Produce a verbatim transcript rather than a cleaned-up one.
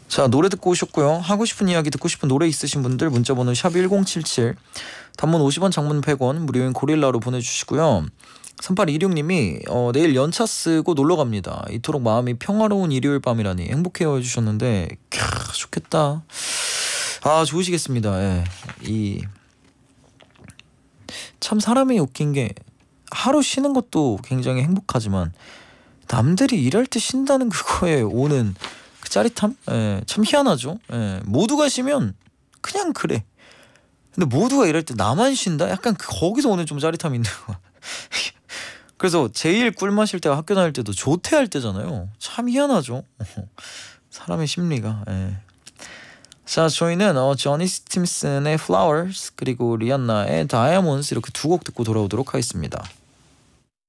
자, 노래 듣고 오셨고요. 하고 싶은 이야기 듣고 싶은 노래 있으신 분들 문자번호 샵 일공칠칠, 단문 오십 원, 장문 백 원, 무료인 고릴라로 보내주시고요. 삼팔이육님이 어, 내일 연차 쓰고 놀러 갑니다. 이토록 마음이 평화로운 일요일 밤이라니 행복해요 해주셨는데 캬, 좋겠다. 아, 좋으시겠습니다. 예. 이 참 사람이 웃긴 게 하루 쉬는 것도 굉장히 행복하지만 남들이 일할 때 쉰다는 그거에 오는 그 짜릿함? 예, 참 희한하죠. 예, 모두가 쉬면 그냥 그래. 근데 모두가 일할 때 나만 쉰다? 약간 거기서 오는 좀 짜릿함이 있는 거. 그래서 제일 꿀 마실 때가 학교 다닐 때도 조퇴할 때잖아요. 참 희한하죠. 사람의 심리가. 예. 자, 저희는 어, 조니 스팀슨의 Flowers 그리고 리안나의 Diamonds 이렇게 두 곡 듣고 돌아오도록 하겠습니다.